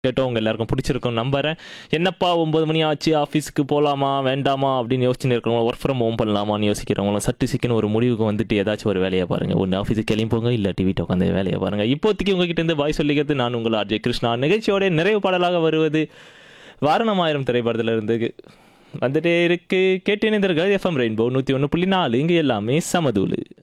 கேட்டோம் உங்கள் எல்லாருக்கும் பிடிச்சிருக்கும் நம்புறேன். என்னப்பா 9 மணி ஆச்சு ஆஃபீஸுக்கு போகலாமா வேண்டாமா அப்படின்னு யோசிச்சுன்னு இருக்கிறவங்க, ஒர்க் ஃப்ரம் ஹோம் பண்ணலாமான்னு யோசிக்கிறவங்களும் சட்டு சிக்கன்னு ஒரு முடிவுக்கு வந்துட்டு ஏதாச்சும் ஒரு வேலையை பாருங்கள். ஒன்று ஆஃபீஸுக்கு கிளம்பிப்போங்க, இல்லாட்டி வீட்டை உட்காந்து வேலையை பாருங்கள். இப்போதைக்கு உங்ககிட்ட இருந்து பாய் சொல்லிக்கிறது நான் உங்கள் ஆர்ஜே கிருஷ்ணா. நிகழ்ச்சியோட நிறைவு பாடலாக வருவது வாரணமாயிரம் திரைப்படத்தில் இருந்து வந்துட்டே இருக்கு. கேட்டு இணைந்தர்கள் FM ரெயின்போ 101.4. இங்கே எல்லாமே சமதூளு.